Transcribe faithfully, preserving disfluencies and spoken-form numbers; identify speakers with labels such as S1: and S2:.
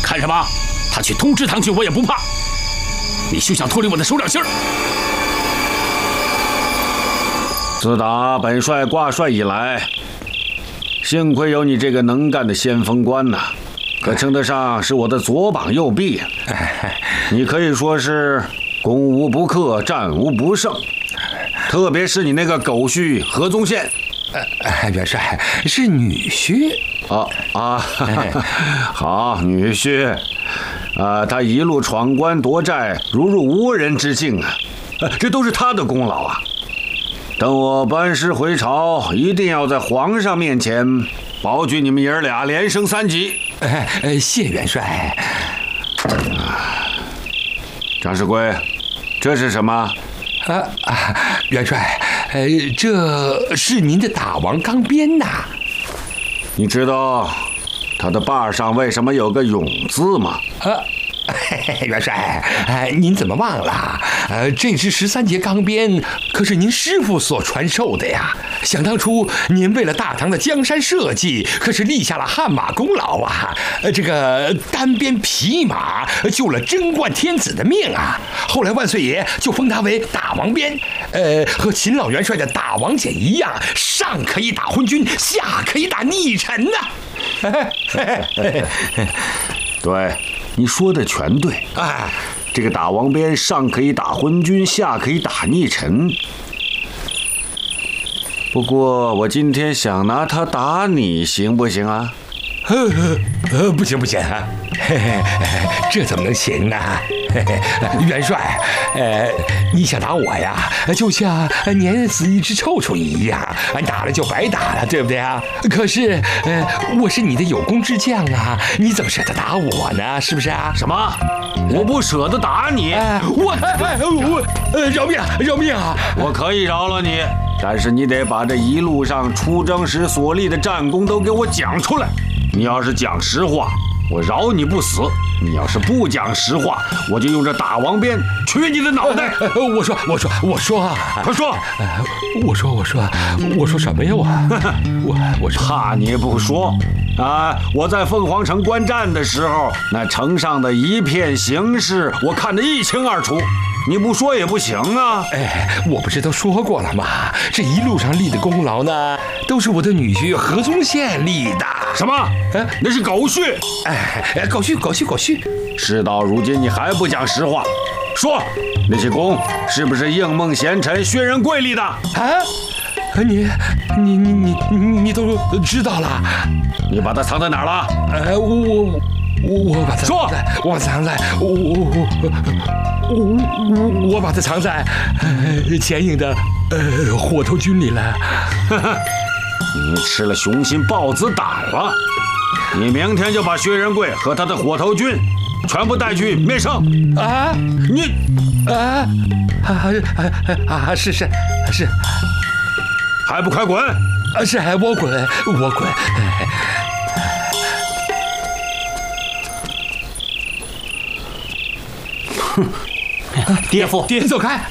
S1: 看什么？他去通知唐军，我也不怕。你休想脱离我的手掌心儿！
S2: 自打本帅挂帅以来，幸亏有你这个能干的先锋官呐，可称得上是我的左膀右臂。你可以说是攻无不克，战无不胜。特别是你那个狗婿何宗宪，
S3: 呃，元帅是女婿。
S2: 啊啊，好女婿，啊，他一路闯关夺寨，如入无人之境啊，这都是他的功劳啊。等我班师回朝，一定要在皇上面前保举你们爷儿俩连升三级。
S3: 呃呃，谢元帅。
S2: 张世贵，这是什么？
S3: 啊啊，元帅，呃，这是您的打王钢鞭呐。
S2: 你知道他的把上为什么有个勇字吗？
S3: 啊，元帅，呃，您怎么忘了？呃，这支十三节钢鞭可是您师傅所传授的呀。想当初您为了大唐的江山社稷，可是立下了汗马功劳啊！呃，这个单鞭匹马救了贞观天子的命啊！后来万岁爷就封他为打王鞭，呃，和秦老元帅的打王锏一样，上可以打昏君，下可以打逆臣呐、啊！
S2: 对，你说的全对啊！这个打王鞭上可以打昏君，下可以打逆臣。不过我今天想拿他打你，行不行啊？
S3: 呃呃，不行不行，嘿嘿，这怎么能行呢？嘿嘿，元帅，呃，你想打我呀，就像碾死一只臭虫一样，打了就白打了，对不对啊？可是，呃，我是你的有功之将啊，你怎么舍得打我呢？是不是啊？
S2: 什么？我不舍得打你，
S3: 呃、我我呃，饶命啊，饶命啊！
S2: 我可以饶了你，但是你得把这一路上出征时所立的战功都给我讲出来。你要是讲实话，我饶你不死；你要是不讲实话，我就用这打王鞭取你的脑袋。
S3: 呃呃、我说，我说，我说啊，
S2: 快说！
S3: 呃、我说，我说，我说什么呀？我我我说，
S2: 怕你不说啊！我在凤凰城观战的时候，那城上的一片形势，我看得一清二楚。你不说也不行啊！
S3: 哎，我不是都说过了吗？这一路上立的功劳呢，都是我的女婿何宗宪立的。
S2: 什么？
S3: 哎，
S2: 那是狗婿！
S3: 哎，狗婿，狗婿，狗婿！
S2: 事到如今，你还不讲实话？说，那些功是不是应孟贤臣薛仁贵立的？啊？
S3: 你，你，你，你，你，你都知道了？
S2: 你把它藏在哪儿了？
S3: 呃，我。我我把它
S2: 说，
S3: 我藏在我我我我我把它藏在呃钱营的呃火头军里了。
S2: 你吃了雄心豹子胆了！你明天就把薛仁贵和他的火头军全部带去面圣
S3: 啊！
S2: 你
S3: 啊啊啊啊！是是是，
S2: 还不快滚！
S3: 啊是，我滚我滚。
S1: 爹夫，
S3: 爹，走开！